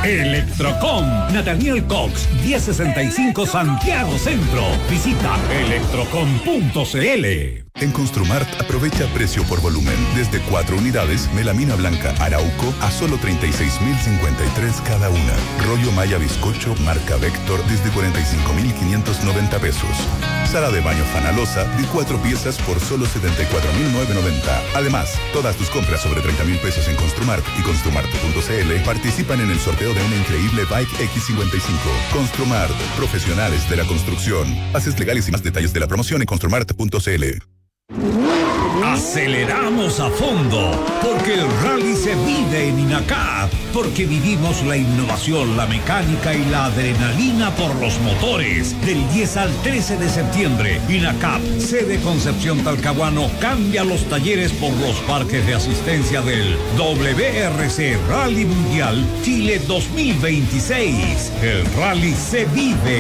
Electrocom, Nathaniel Cox, 1065 Santiago Centro. Visita electrocom.cl. En Construmart aprovecha precio por volumen. Desde 4 unidades, melamina blanca Arauco a solo 36.053 cada una. Rollo malla bizcocho marca Vector desde 45.590 pesos. Sala de baño Fanalosa de 4 piezas por solo 74.990. Además, todas tus compras sobre 30.000 pesos en Construmart y Construmart.cl participan en el sorteo de una increíble Bike X55. Construmart, profesionales de la construcción. Bases legales y más detalles de la promoción en Construmart.cl. Aceleramos a fondo, porque el rally se vive en Inacap, porque vivimos la innovación, la mecánica y la adrenalina por los motores. Del 10 al 13 de septiembre, Inacap, sede Concepción Talcahuano, cambia los talleres por los parques de asistencia del WRC Rally Mundial Chile 2026. El rally se vive